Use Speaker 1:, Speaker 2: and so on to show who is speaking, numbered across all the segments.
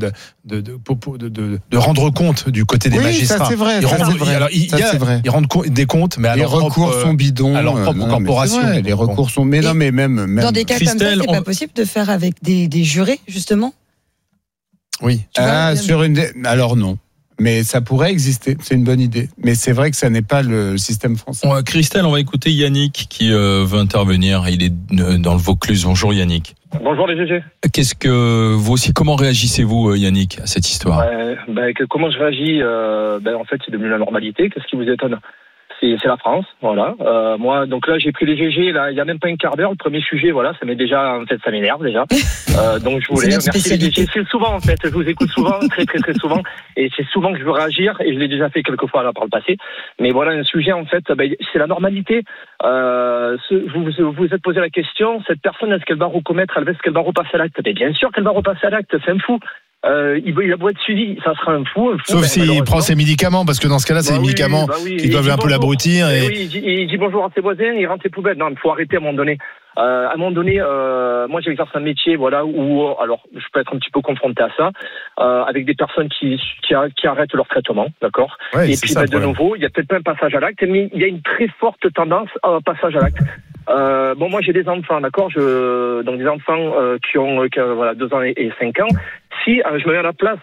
Speaker 1: de rendre compte du côté des magistrats.
Speaker 2: Ça c'est vrai.
Speaker 1: Ils rendent des comptes, mais
Speaker 2: les recours sont bidons.
Speaker 1: À leur propre corporation.
Speaker 2: Les recours sont. Mais même.
Speaker 3: Dans des cas comme ça, c'est pas possible de faire avec des jurés, justement.
Speaker 1: Oui.
Speaker 2: Alors non. Mais ça pourrait exister, c'est une bonne idée. Mais c'est vrai que ça n'est pas le système français.
Speaker 4: Christelle, on va écouter Yannick qui veut intervenir. Il est dans le Vaucluse. Bonjour Yannick.
Speaker 5: Bonjour les GG.
Speaker 4: Qu'est-ce que vous aussi, comment réagissez-vous Yannick à cette histoire?
Speaker 5: Comment je réagis en fait, c'est devenu la normalité. Qu'est-ce qui vous étonne? C'est la France, voilà. Moi, donc là, j'ai pris les GG, là, il y a même pas un quart d'heure, le premier sujet, voilà, ça m'énerve déjà. Donc je voulais, merci les GG. C'est souvent, en fait, je vous écoute souvent, très souvent, et c'est souvent que je veux réagir, et je l'ai déjà fait quelques fois là par le passé. Mais voilà, un sujet, en fait, c'est la normalité. Vous vous êtes posé la question, cette personne, est-ce qu'elle va repasser à l'acte? Bien sûr qu'elle va repasser à l'acte, c'est un fou. Il a beau être suivi, ça sera un fou.
Speaker 1: Sauf s'il prend ses médicaments, parce que dans ce cas-là, c'est les médicaments qui doivent un peu l'abrutir.
Speaker 5: Il dit bonjour à ses voisins, il rentre ses poubelles. Non, il faut arrêter à un moment donné. Moi j'exerce un métier, voilà, où alors je peux être un petit peu confronté à ça, avec des personnes qui arrêtent leur traitement, d'accord.
Speaker 1: Ouais,
Speaker 5: et puis de nouveau, il y a peut-être pas un passage à l'acte, mais il y a une très forte tendance à un passage à l'acte. Moi j'ai des enfants, d'accord, donc des enfants qui ont 2 ans et 5 ans. Si je me mets à la place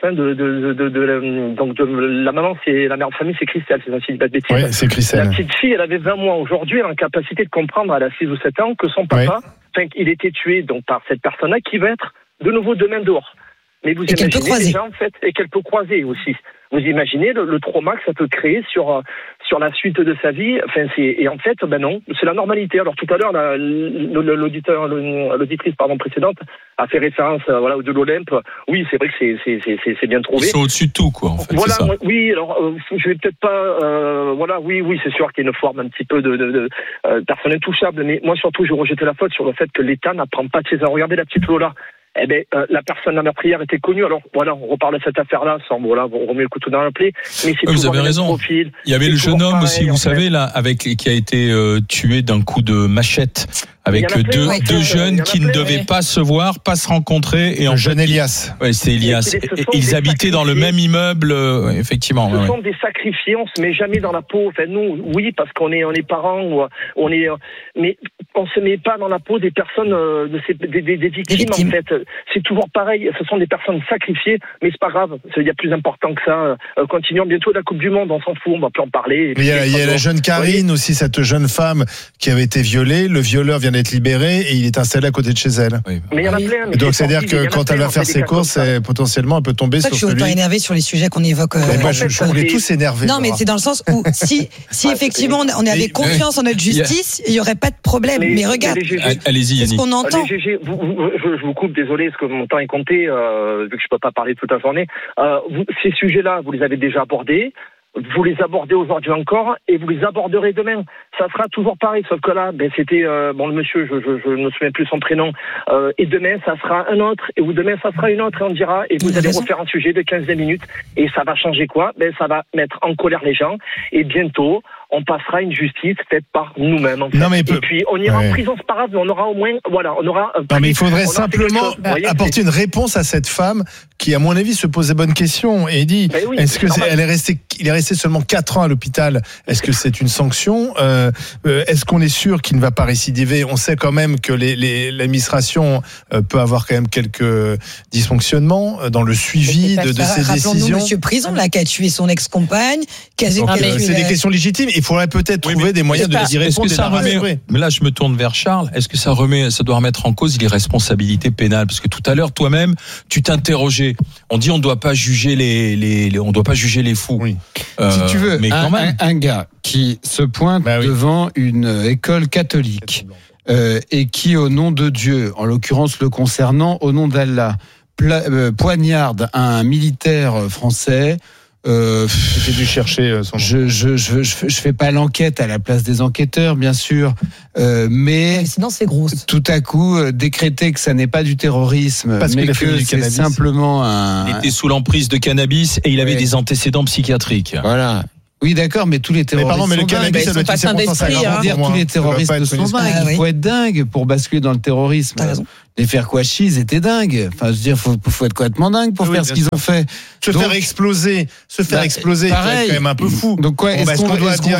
Speaker 5: de la maman, c'est la mère de famille, c'est Christelle, c'est un petit bête bêtise.
Speaker 1: Oui, c'est Christelle.
Speaker 5: La petite fille, elle avait 20 mois. Aujourd'hui, elle a en capacité de comprendre, elle a 6 ou 7 ans, que son papa, il était tué donc par cette personne-là, qui va être de nouveau demain dehors. Mais vous imaginez déjà, en fait, et qu'elle peut croiser aussi. Vous imaginez le trauma que ça peut créer sur la suite de sa vie. Et en fait, non, c'est la normalité. Alors tout à l'heure, l'auditrice précédente a fait référence de l'Olympe. Oui, c'est vrai que c'est bien trouvé.
Speaker 4: Ils sont au-dessus de tout, quoi. En fait,
Speaker 5: voilà.
Speaker 4: c'est ça.
Speaker 5: Oui, alors je vais peut-être pas. Oui, c'est sûr qu'il y a une forme un petit peu de personne intouchable. Mais moi surtout, je rejetais la faute sur le fait que l'État n'apprend pas de ses erreurs. Regardez la petite Lola. La personne, la meurtrière, était connue. Alors voilà, on reparle de cette affaire-là sans on remet le couteau dans la plaie. Mais c'est
Speaker 4: vous avez raison.
Speaker 5: Profil.
Speaker 4: Il y avait le jeune homme aussi, vous savez là, qui a été tué d'un coup de machette, avec deux jeunes qui ne devaient pas se voir, pas se rencontrer. Et
Speaker 1: jeune Elias.
Speaker 4: Ouais, c'est Elias. Ils habitaient dans le même immeuble, effectivement.
Speaker 5: Ce sont des sacrifiés. On se met jamais dans la peau. Enfin, nous, oui, parce qu'on est parents, mais on se met pas dans la peau des personnes, des victimes. En fait, c'est toujours pareil. Ce sont des personnes sacrifiées, mais c'est pas grave. Il y a plus important que ça. Continuons bientôt la Coupe du Monde. On s'en fout. On va plus en parler.
Speaker 1: Il y a la jeune Karine aussi, cette jeune femme qui avait été violée. Le violeur vient d'être libéré et il est installé à côté de chez elle.
Speaker 5: Oui. Mais il y en a plein.
Speaker 1: Donc c'est-à-dire que quand elle va faire ses courses, potentiellement elle peut tomber sur celui.
Speaker 3: Je suis autant énervé sur les sujets qu'on évoque.
Speaker 1: On est tous énervés.
Speaker 3: Non, mais c'est dans le sens où si effectivement on avait confiance en notre justice, il y aurait pas de problème. Mais regarde,
Speaker 4: allez-y,
Speaker 3: c'est ce qu'on entend.
Speaker 5: Je vous coupe, désolé, parce que mon temps est compté, vu que je peux pas parler toute la journée. Ces sujets-là, vous les avez déjà abordés. Vous les abordez aujourd'hui encore et vous les aborderez demain. Ça sera toujours pareil, sauf que là, c'était le monsieur, je ne me souviens plus son prénom. Et demain, ça sera un autre, et demain, ça sera une autre, et on dira, et vous allez refaire un sujet de 15 minutes, et ça va changer quoi? Ça va mettre en colère les gens, et bientôt, on passera à une justice faite par nous-mêmes. En fait. Et puis, on ira en prison, c'est pas grave, mais on aura au moins, on aura.
Speaker 1: Non, mais il faudrait simplement apporter une réponse à cette femme qui, à mon avis, se pose des bonnes questions et dit est-ce que il est resté seulement 4 ans à l'hôpital? Est-ce que c'est une sanction? Est-ce qu'on est sûr qu'il ne va pas récidiver? On sait quand même que l'administration peut avoir quand même quelques dysfonctionnements dans le suivi de ces décisions.
Speaker 3: Rappelons-nous Monsieur Prison, là, qui a tué son ex-compagne.
Speaker 1: C'est des questions légitimes. Il faudrait peut-être trouver des moyens d'y répondre.
Speaker 4: Mais là, je me tourne vers Charles. Est-ce que ça doit remettre en cause les responsabilités pénales? Parce que tout à l'heure, toi-même, tu t'interrogeais. On dit on ne doit pas juger on doit pas juger les fous.
Speaker 2: Oui. Si tu veux, mais quand même, un gars qui se pointe devant une école catholique et qui, au nom de Dieu, en l'occurrence le concernant, au nom d'Allah, poignarde un militaire français.
Speaker 1: J'ai dû chercher son nom.
Speaker 2: Je fais pas l'enquête à la place des enquêteurs, bien sûr, mais
Speaker 3: sinon c'est gros.
Speaker 2: Tout à coup, décréter que ça n'est pas du terrorisme, mais que c'est simplement
Speaker 4: il était sous l'emprise de cannabis et il avait des antécédents psychiatriques.
Speaker 2: Voilà. Oui, d'accord, mais tous les terroristes.
Speaker 1: Mais pardon, mais le cannabis, ça doit être une circonstance aggravante.
Speaker 2: Tous les terroristes sont dingues. Il faut être dingue pour basculer dans le terrorisme.
Speaker 3: T'as raison.
Speaker 2: Les faire Kouachi, ils étaient dingues. Enfin, je veux dire, faut être complètement dingue pour faire ce qu'ils ont fait.
Speaker 1: Se faire exploser, pareil, c'est quand même un peu fou.
Speaker 2: Donc quoi, est-ce qu'on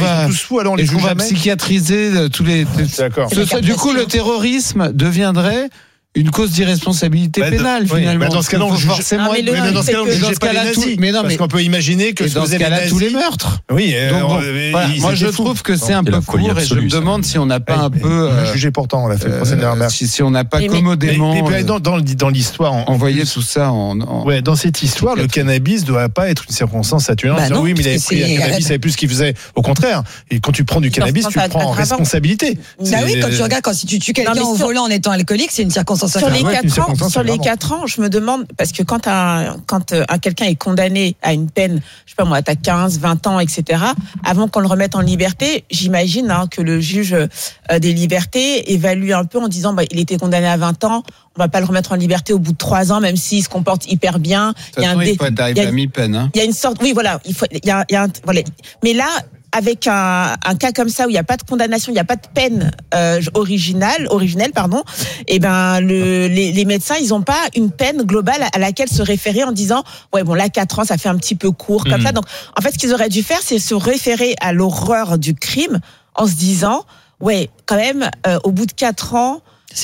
Speaker 2: va psychiatriser tous les.
Speaker 1: D'accord.
Speaker 2: Du coup, le terrorisme deviendrait une cause d'irresponsabilité pénale, finalement.
Speaker 1: Dans ce cas-là, on juge forcément. Mais dans ce cas-là, on ne juge pas les nazis. Parce qu'on peut imaginer que
Speaker 2: dans ce cas-là, tous les meurtres.
Speaker 1: Oui.
Speaker 2: Moi, je trouve que c'est un peu court et je me demande si on n'a pas un peu
Speaker 1: jugé pourtant. On a fait le procès de la mère.
Speaker 2: Si on n'a pas commodément
Speaker 1: dans l'histoire,
Speaker 2: envoyé tout ça
Speaker 1: Ouais, dans cette histoire, le cannabis doit pas être une circonstance atténuante. Oui, mais il avait pris un cannabis, il savait plus ce qu'il faisait. Au contraire, et quand tu prends du cannabis, tu prends en responsabilité.
Speaker 3: Bah oui, quand tu regardes, si tu tues quelqu'un au volant en étant alcoolique, c'est une circonstance.
Speaker 6: Sur les 4 ans, je me demande, parce que quand quelqu'un est condamné à une peine, je sais pas moi, t'as 15, 20 ans, etc., avant qu'on le remette en liberté, j'imagine que le juge des libertés évalue un peu en disant, il était condamné à 20 ans, on va pas le remettre en liberté au bout de 3 ans, même s'il se comporte hyper bien.
Speaker 2: Il faut être arrivé à mi-peine.
Speaker 6: Il y a une sorte, oui, voilà, voilà. Mais là, avec un cas comme ça où il n'y a pas de condamnation, il n'y a pas de peine originelle, et les médecins, ils n'ont pas une peine globale à laquelle se référer en disant là 4 ans ça fait un petit peu court comme ça. Donc en fait ce qu'ils auraient dû faire, c'est se référer à l'horreur du crime en se disant quand même au bout de 4 ans c'est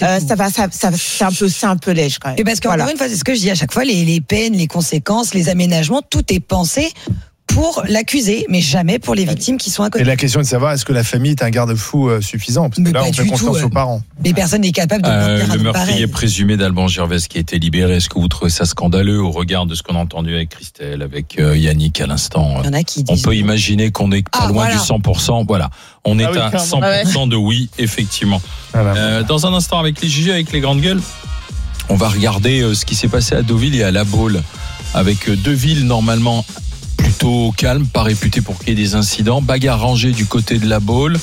Speaker 6: un peu léger quand même.
Speaker 3: Et parce qu'encore une fois, c'est ce que je dis à chaque fois, les peines, les conséquences, les aménagements, tout est pensé pour l'accusé, mais jamais pour les victimes qui sont à côté.
Speaker 1: Et la question est de savoir, est-ce que la famille est un garde-fou suffisant ? Parce que là, on fait confiance aux parents.
Speaker 3: Mais personne n'est capable de mentir
Speaker 4: le meurtrier présumé d'Alban Gervais qui a été libéré, est-ce que vous trouvez ça scandaleux au regard de ce qu'on a entendu avec Christelle, avec Yannick à l'instant ?
Speaker 3: Il y en a qui disent...
Speaker 4: On peut imaginer qu'on est pas loin du 100%. Voilà, on est à 100% de oui, effectivement. Dans un instant, avec les JG, avec les grandes gueules, on va regarder ce qui s'est passé à Deauville et à La Baule, avec 2 villes normalement plutôt calme, pas réputé pour qu'il y ait des incidents. Bagarre rangée du côté de La Baule.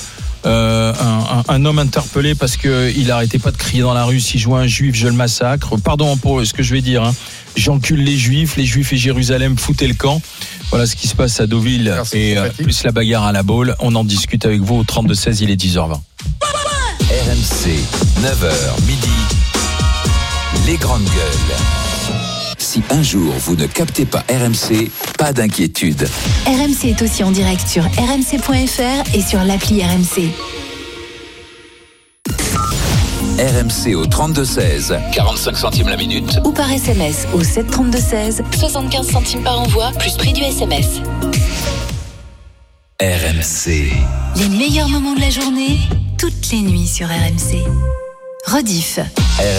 Speaker 4: Un homme interpellé parce qu'il arrêtait pas de crier dans la rue: si je vois un juif, je le massacre. Pardon pour ce que je vais dire. J'encule les juifs et Jérusalem, foutez le camp. Voilà ce qui se passe à Deauville. Et plus la bagarre à La Baule. On en discute avec vous au 32-16, il est 10h20.
Speaker 7: RMC, 9h, midi. Les grandes gueules. Si un jour vous ne captez pas RMC, pas d'inquiétude.
Speaker 8: RMC est aussi en direct sur rmc.fr et sur l'appli RMC.
Speaker 7: RMC au 32-16, 45 centimes la minute.
Speaker 8: Ou par SMS au 732-16, 75 centimes par envoi, plus prix du SMS.
Speaker 7: RMC.
Speaker 8: Les meilleurs moments de la journée, toutes les nuits sur RMC. Rediff.